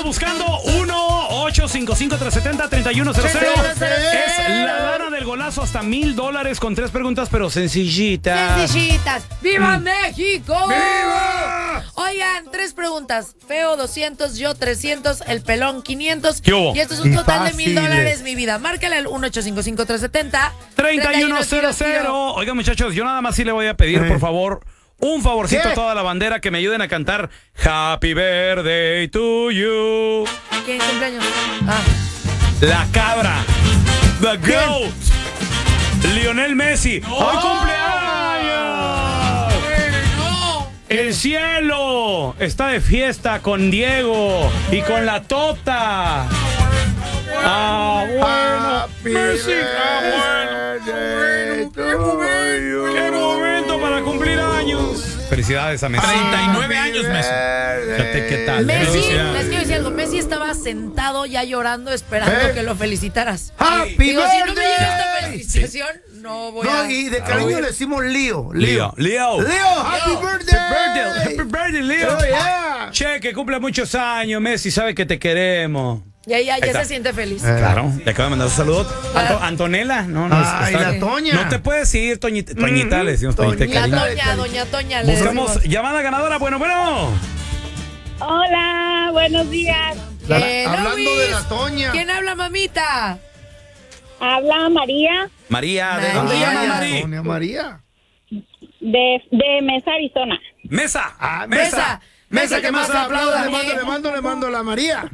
buscando 1-855-370-3100. Es la lana del golazo hasta $1,000 con 3 preguntas, pero sencillitas. Sencillitas. ¡Viva México! ¡Viva! Oigan, 3 preguntas. Feo 200, yo 300, el pelón 500. ¿Qué hubo? Y esto es un total de Fáciles. $1,000, mi vida. Márcale al 1-855-370-3100. Oigan, muchachos, yo nada más sí le voy a pedir, por favor, un favorcito ¿Qué? a toda la bandera, que me ayuden a cantar Happy Birthday to you. ¿Quién cumpleaños? Ah. La cabra. The GOAT. Lionel Messi. ¡Hoy cumpleaños! El cielo está de fiesta con Diego y con la Tota. Happy Messi. birthday to you. ¡Qué momento para cumplir años! Felicidades a Messi. 39 años, Messi. Fíjate qué tal. Messi, Felicidades. les quiero decir algo. Messi estaba sentado ya llorando esperando que lo felicitaras. Happy Digo, si no me llega esta birthday. felicitación, no voy a... No, y de cariño le decimos Leo. Leo. Happy birthday. Happy birthday, Leo. Oh, yeah. Che, que cumple muchos años, Messi. Sabe que te queremos. Ya está. se siente feliz. Claro, le acabo de mandar un saludo. Antonella, no, Ay, está- la Toña. No te puedes ir, Toñita, Toñita, le decimos Toñita, de La cariño. Toña, doña Toña. le Buscamos decimos. llamada ganadora. Bueno. Hola, buenos días. Hablando Luis. de la Toña. ¿Quién habla, mamita? Habla María María, ¿de dónde llama Mari? Toña María. de Mesa, Arizona. Mesa. Mesa. Mesa que más aplauda. aplauda. Le mando a la María.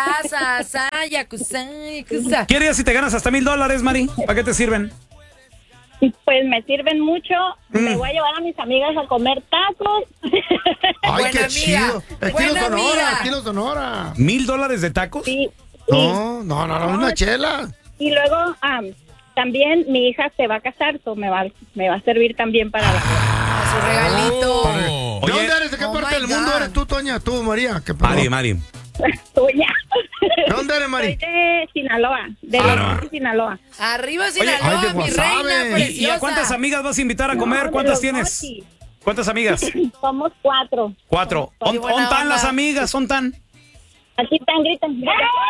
Yakuza. ¿Qué harías si te ganas hasta $1,000, Mari? ¿Para qué te sirven? Pues me sirven mucho. Me voy a llevar a mis amigas a comer tacos. Ay, Buena qué amiga. chido. Estilo Buena Sonora, amiga. estilo Sonora. $1,000 de tacos. Sí, No, una chela. y luego también mi hija se va a casar, so me va a servir también para la... Su regalito. Oh. ¿De Oye. dónde eres? ¿De qué Oh parte my del mundo God. eres tú, Toña? Tú, María. ¿Qué pasó? Mari. tuya. ¿De dónde eres, Soy Mari? de Sinaloa, de Sinaloa. Arriba ay, Sinaloa, de mi Guasave. reina ¿Y preciosa. a cuántas amigas vas a invitar a No, comer? de ¿Cuántas los tienes? Mochis. ¿Cuántas amigas? Somos 4. 4. Qué buena ¿Ontan onda. las amigas? ¿Ontan? Aquí están, gritan.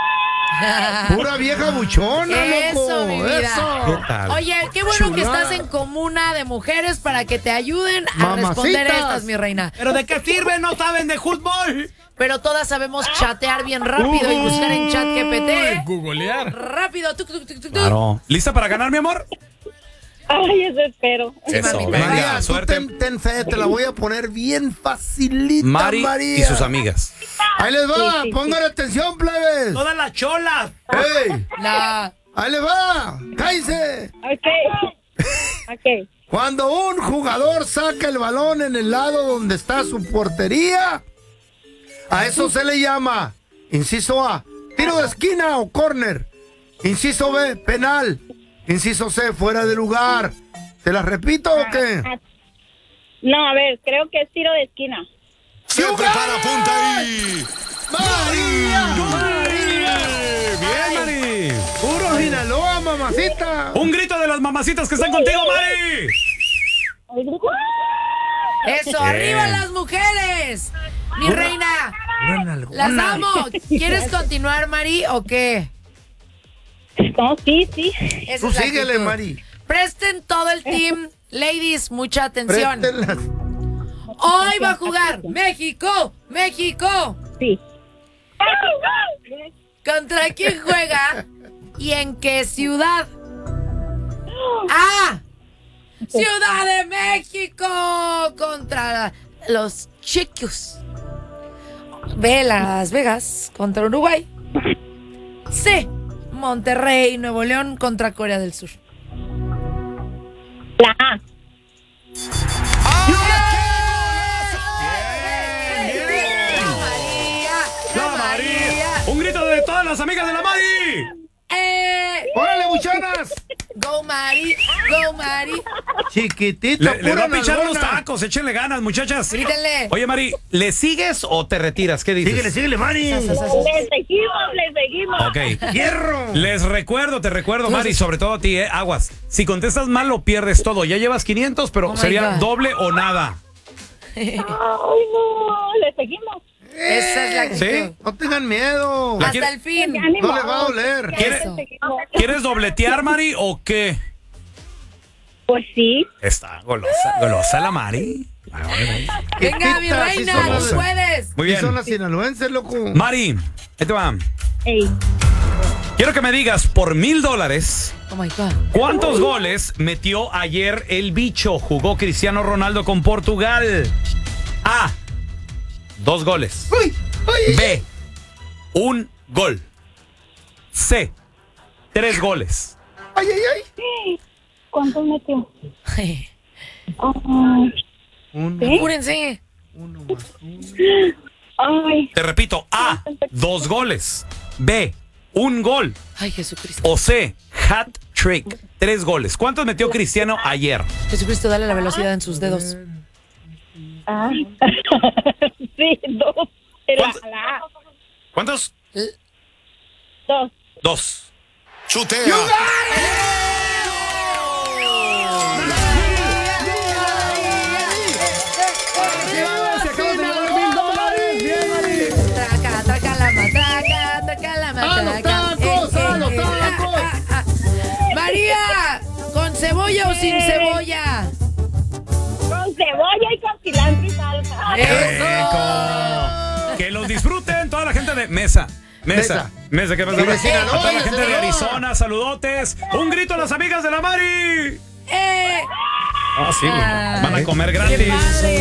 Pura vieja buchona, Eso, loco. mi vida. Eso. ¿Qué tal? Oye, qué bueno que Chulada. estás en comuna de mujeres para que te ayuden a Mamacitas. responder estas, mi reina. ¿Pero de qué sirve? ¿No saben de fútbol? Pero todas sabemos chatear bien rápido y buscar en chat GPT. Googlear. Rápido. Tuc, tuc, tuc, tuc, tuc. Claro. ¿Lista para ganar, mi amor? Ay, eso espero. Eso, mamita. venga, María, tú suerte. ten fe, te la voy a poner bien facilita, Mari María. y sus amigas. Ahí les va, Sí. pongan atención, plebes. Todas las cholas. ¡Ey! La... Ahí les va, cállense. Ok. Ok. Cuando un jugador saca el balón en el lado donde está su portería, a eso se le llama, inciso A, tiro de esquina o córner. Inciso B, penal. Inciso C, fuera de lugar. ¿Te las repito o qué? No, a ver, creo que es tiro de esquina. Se prepara, punta ahí. ¡María! Bien, Mari. ¡Puro Sinaloa, mamacita! Un grito de las mamacitas que están contigo, Mari. Eso, arriba las mujeres. Mi reina, las amo. ¿Quieres continuar, Mari, o qué? No, sí. Esa Tú es la síguele, actitud. Mari. Presten todo el team. Ladies, mucha atención. Préstenlas. Hoy va a jugar México. Sí. ¿Contra quién juega y en qué ciudad? ¡Ah! Ciudad de México contra los Chicos. B, Las Vegas contra Uruguay. C, Monterrey, Nuevo León contra Corea del Sur. La A. La María. Un grito de todas las amigas de la Mari. ¡Órale, buchonas! Go Mari, Chiquitita, Le va pura a pichar los nalgona. tacos. Échenle ganas, muchachas. Grítenle. Oye, Mari, ¿le sigues o te retiras? ¿Qué dices? Síguele, Mari. Le seguimos. Ok. ¡Hierro! Te recuerdo, Mari, sobre todo a ti, aguas. Si contestas mal, lo pierdes todo. Ya llevas 500, pero Oh my sería God. doble o nada. Ay, no, le seguimos. Esa es la actitud. ¿Sí? No tengan miedo. La Hasta quiere- el fin. Ya ni No le modo. va a doler. Eso. ¿Quieres dobletear, Mari, o qué? Pues sí. Está golosa la Mari. Venga, mi Chiquita, sí reina, son tú las- puedes. Muy Sí son bien. las sinaloenses, loco. Mari, ahí te va. Ey. Quiero que me digas por $1,000 Oh my God. ¿cuántos goles metió ayer el bicho? Jugó Cristiano Ronaldo con Portugal. A, 2 goles. Uy, ay, B, 1 gol. C, 3 goles. ay, ay. ¿Cuántos metió? Ay, Uno, apúrense. uno más uno. Ay, Te repito, A, 2 goles. B, 1 gol. Ay, Jesucristo. O C, hat trick, 3 goles. ¿Cuántos metió Cristiano ayer? Jesucristo, dale la velocidad en sus dedos. ah. Sí, 2. Pero ¿Cuánto? la A. ¿Cuántos? 2. 2. Chutea. Traca, traca la matraca, traca la matraca. ¡A los tacos, a los tacos! María, ¿con cebolla o sin cebolla? Con cebolla y con cilantro y salsa. ¡Rico! Que los disfruten toda la gente de Mesa. Mesa, ¿qué pasa? Y de Sinaloa, A toda la de gente de Sinaloa. Arizona, saludotes. Un grito a las amigas de la Mari. ¡Eh! Ah, sí, van a comer ¡Qué gratis. padre!